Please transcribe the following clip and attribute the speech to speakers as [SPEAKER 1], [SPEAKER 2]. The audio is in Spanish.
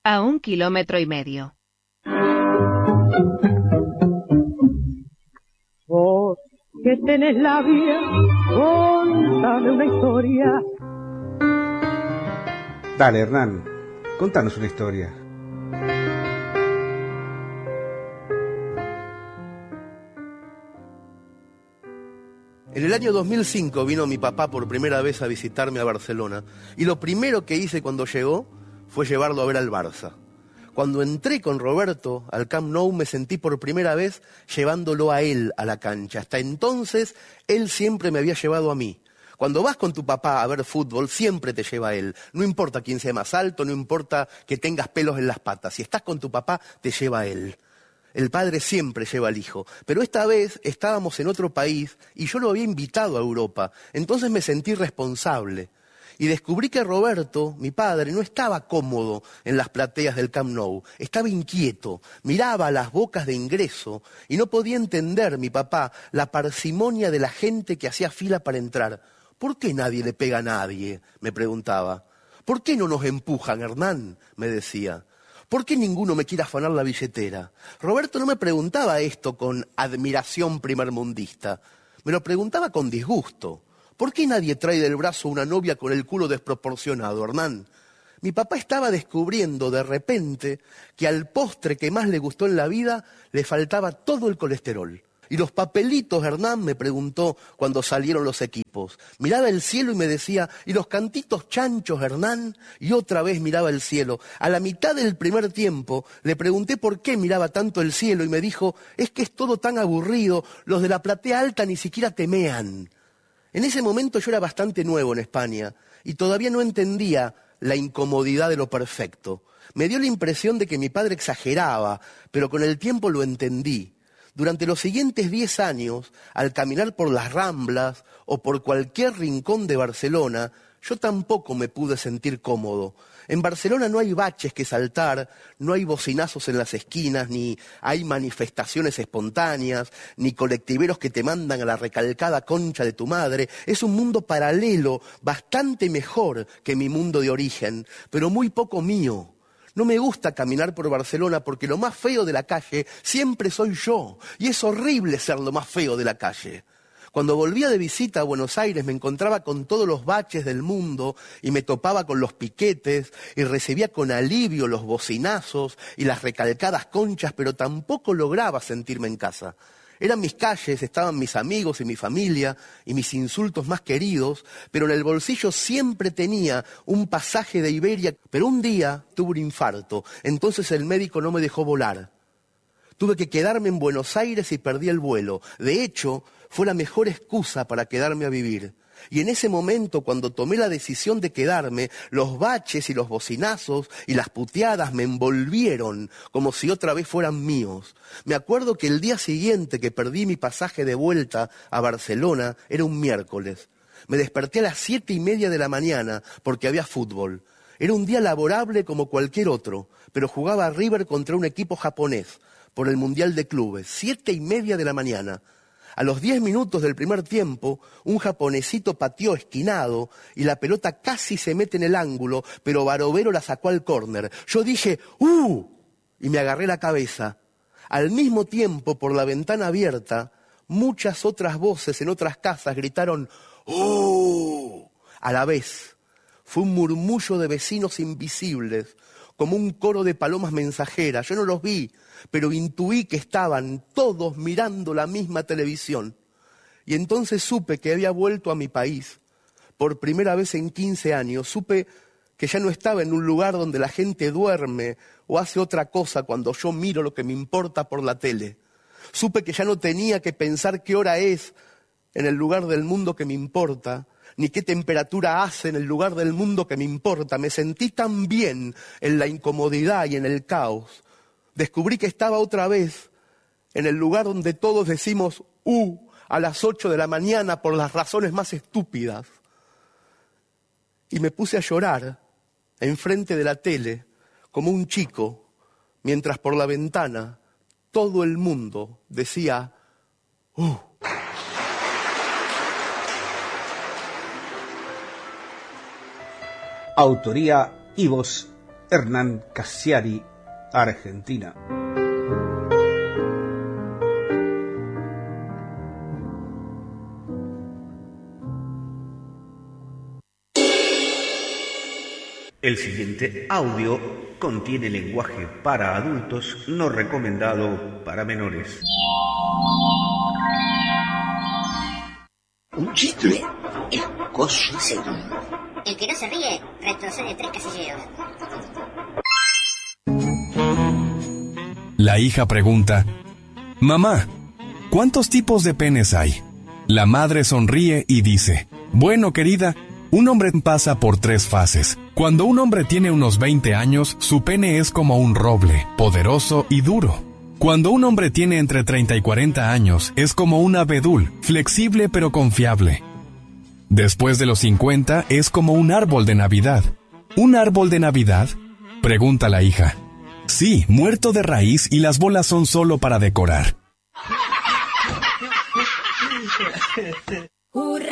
[SPEAKER 1] a 1,5 kilómetros.
[SPEAKER 2] Vos que tenés la vida, contame una historia.
[SPEAKER 3] Dale, Hernán, contanos una historia.
[SPEAKER 4] En el año 2005 vino mi papá por primera vez a visitarme a Barcelona y lo primero que hice cuando llegó fue llevarlo a ver al Barça. Cuando entré con Roberto al Camp Nou me sentí por primera vez llevándolo a él a la cancha. Hasta entonces él siempre me había llevado a mí. Cuando vas con tu papá a ver fútbol siempre te lleva a él. No importa quién sea más alto, no importa que tengas pelos en las patas. Si estás con tu papá te lleva a él. El padre siempre lleva al hijo, pero esta vez estábamos en otro país y yo lo había invitado a Europa, entonces me sentí responsable. Y descubrí que Roberto, mi padre, no estaba cómodo en las plateas del Camp Nou, estaba inquieto, miraba a las bocas de ingreso y no podía entender, mi papá, la parsimonia de la gente que hacía fila para entrar. ¿Por qué nadie le pega a nadie?, me preguntaba. ¿Por qué no nos empujan, Hernán?, me decía. ¿Por qué ninguno me quiere afanar la billetera? Roberto no me preguntaba esto con admiración primermundista. Me lo preguntaba con disgusto. ¿Por qué nadie trae del brazo una novia con el culo desproporcionado, Hernán? Mi papá estaba descubriendo de repente que al postre que más le gustó en la vida le faltaba todo el colesterol. ¿Y los papelitos, Hernán?, me preguntó cuando salieron los equipos. Miraba el cielo y me decía, ¿y los cantitos chanchos, Hernán? Y otra vez miraba el cielo. A la mitad del primer tiempo le pregunté por qué miraba tanto el cielo y me dijo, es que es todo tan aburrido, los de la platea alta ni siquiera temean. En ese momento yo era bastante nuevo en España y todavía no entendía la incomodidad de lo perfecto. Me dio la impresión de que mi padre exageraba, pero con el tiempo lo entendí. Durante los siguientes 10 años, al caminar por las Ramblas o por cualquier rincón de Barcelona, yo tampoco me pude sentir cómodo. En Barcelona no hay baches que saltar, no hay bocinazos en las esquinas, ni hay manifestaciones espontáneas, ni colectiveros que te mandan a la recalcada concha de tu madre. Es un mundo paralelo, bastante mejor que mi mundo de origen, pero muy poco mío. No me gusta caminar por Barcelona porque lo más feo de la calle siempre soy yo. Y es horrible ser lo más feo de la calle. Cuando volvía de visita a Buenos Aires me encontraba con todos los baches del mundo y me topaba con los piquetes y recibía con alivio los bocinazos y las recalcadas conchas, pero tampoco lograba sentirme en casa. Eran mis calles, estaban mis amigos y mi familia y mis insultos más queridos, pero en el bolsillo siempre tenía un pasaje de Iberia. Pero un día tuve un infarto, entonces el médico no me dejó volar. Tuve que quedarme en Buenos Aires y perdí el vuelo. De hecho, fue la mejor excusa para quedarme a vivir. Y en ese momento, cuando tomé la decisión de quedarme, los baches y los bocinazos y las puteadas me envolvieron como si otra vez fueran míos. Me acuerdo que el día siguiente que perdí mi pasaje de vuelta a Barcelona era un miércoles. Me desperté a las 7:30 de la mañana porque había fútbol. Era un día laborable como cualquier otro, pero jugaba River contra un equipo japonés por el Mundial de Clubes, 7:30 de la mañana. A los 10 minutos del primer tiempo, un japonesito pateó esquinado y la pelota casi se mete en el ángulo, pero Barovero la sacó al córner. Yo dije, ¡uh! Y me agarré la cabeza. Al mismo tiempo, por la ventana abierta, muchas otras voces en otras casas gritaron, ¡oh! A la vez. Fue un murmullo de vecinos invisibles, como un coro de palomas mensajeras. Yo no los vi, pero intuí que estaban todos mirando la misma televisión. Y entonces supe que había vuelto a mi país. Por primera vez en 15 años, supe que ya no estaba en un lugar donde la gente duerme o hace otra cosa cuando yo miro lo que me importa por la tele. Supe que ya no tenía que pensar qué hora es en el lugar del mundo que me importa, ni qué temperatura hace en el lugar del mundo que me importa. Me sentí tan bien en la incomodidad y en el caos. Descubrí que estaba otra vez en el lugar donde todos decimos a las 8 de la mañana por las razones más estúpidas. Y me puse a llorar enfrente de la tele como un chico, mientras por la ventana todo el mundo decía
[SPEAKER 3] Autoría y voz, Hernán Cassiari, Argentina.
[SPEAKER 5] El siguiente audio contiene lenguaje para adultos no recomendado para menores.
[SPEAKER 6] Un chiste es cosa seria.
[SPEAKER 7] El que no se ríe retrocede 3 casilleros.
[SPEAKER 8] La hija pregunta: Mamá, ¿cuántos tipos de penes hay? La madre sonríe y dice: Bueno, querida, un hombre pasa por 3 fases. Cuando un hombre tiene unos 20 años, su pene es como un roble, poderoso y duro. Cuando un hombre tiene entre 30 y 40 años, es como un abedul, flexible pero confiable. Después de los 50, es como un árbol de Navidad. ¿Un árbol de Navidad?, pregunta la hija. Sí, muerto de raíz y las bolas son solo para decorar.
[SPEAKER 9] ¡Hurra!